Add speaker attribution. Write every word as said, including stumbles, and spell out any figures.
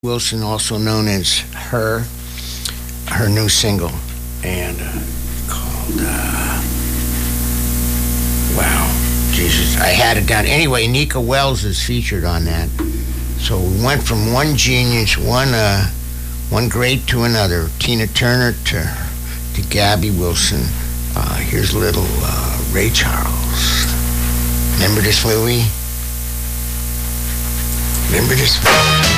Speaker 1: Wilson, also known as Her, her new single, and uh, called, uh, wow, Jesus, I had it down. Anyway, Nika Wells is featured on that. So we went from one genius, one uh, one great to another, Tina Turner to, to Gabby Wilson. Uh, here's little uh, Ray Charles. Remember this movie? Remember this movie?